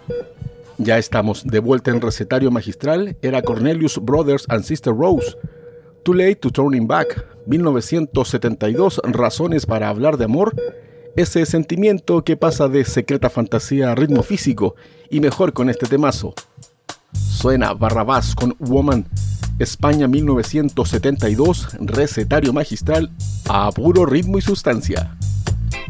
Ya estamos de vuelta en Recetario Magistral. Era Cornelius Brothers and Sister Rose. Too Late to Turning Back, 1972, razones para hablar de amor. Ese sentimiento que pasa de secreta fantasía a ritmo físico, y mejor con este temazo. Suena Barrabás con Woman, España 1972, Recetario Magistral, a puro ritmo y sustancia.